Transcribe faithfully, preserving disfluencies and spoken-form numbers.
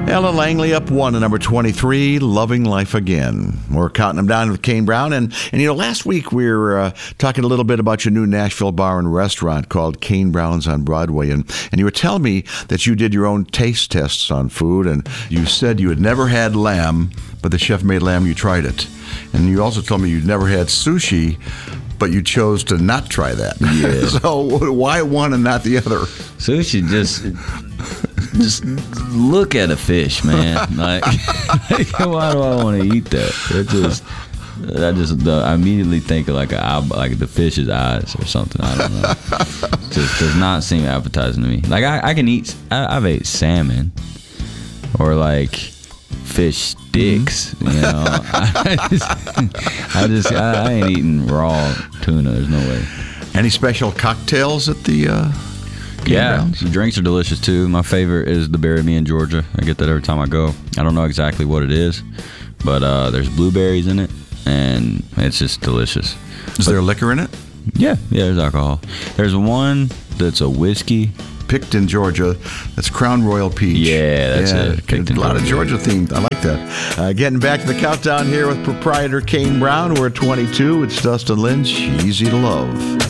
Ellen Langley up one to number twenty-three, Loving Life Again. We're counting them down with Kane Brown. And, and you know, last week we were uh, talking a little bit about your new Nashville bar and restaurant called Kane Brown's on Broadway. And, and you were telling me that you did your own taste tests on food. And you said you had never had lamb, but the chef made lamb, you tried it. And you also told me you'd never had sushi, but you chose to not try that. Yeah. So why one and not the other? Sushi, just just look at a fish, man. Like, why do I want to eat that? It just, I just, I immediately think of like a eye, like the fish's eyes or something. I don't know. Just does not seem appetizing to me. Like I, I can eat. I, I've ate salmon or like fish sticks. Mm-hmm. You know, I just, I, just I, I ain't eating raw tuna. There's no way. Any special cocktails at the? Uh Yeah, the drinks are delicious too. My favorite is the Bury Me in Georgia. I get that every time I go. I don't know exactly what it is, but uh, there's blueberries in it, and it's just delicious. Is but, there liquor in it? Yeah, yeah, there's alcohol. There's one that's a whiskey. Picked in Georgia. That's Crown Royal Peach. Yeah, that's yeah, it. Picked a in lot Georgia. of Georgia themed. I like that. Uh, getting back to the countdown here with proprietor Kane Brown. We're at twenty-two. It's Dustin Lynch. Easy to love.